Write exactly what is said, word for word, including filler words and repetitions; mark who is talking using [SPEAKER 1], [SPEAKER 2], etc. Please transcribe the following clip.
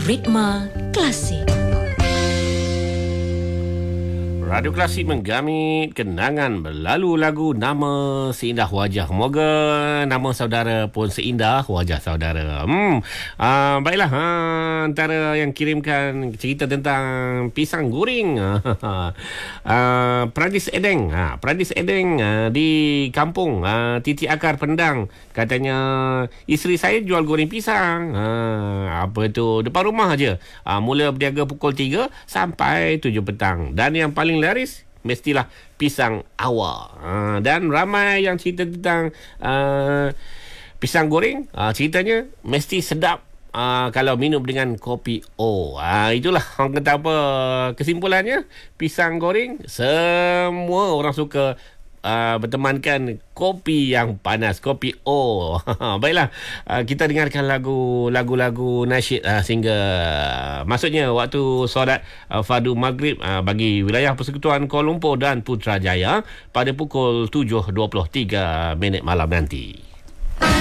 [SPEAKER 1] Ritma Klasik.
[SPEAKER 2] Radio Klasik menggamit kenangan berlalu lagu Nama Seindah Wajah. Moga nama saudara pun seindah wajah saudara. Hmm, uh, baiklah, ha, antara yang kirimkan cerita tentang pisang goreng. uh, Pradis Edeng. Ha, Pradis Edeng uh, di kampung uh, Titi Akar Pendang. Katanya isteri saya jual goreng pisang. Uh, apa tu? Depan rumah aja. Uh, mula berniaga pukul tiga sampai tujuh petang. Dan yang paling laris mestilah pisang awar. Uh, dan ramai yang cerita tentang uh, pisang goreng. Uh, ceritanya mesti sedap uh, kalau minum dengan kopi O. Uh, itulah orang kata apa kesimpulannya. Pisang goreng semua orang suka Uh, bertemankan kopi yang panas, kopi O. Baiklah, uh, kita dengarkan lagu lagu-lagu nasyid uh, sehingga uh, maksudnya waktu solat uh, fardu maghrib uh, bagi wilayah Persekutuan Kuala Lumpur dan Putrajaya pada pukul tujuh dua puluh tiga minit malam nanti.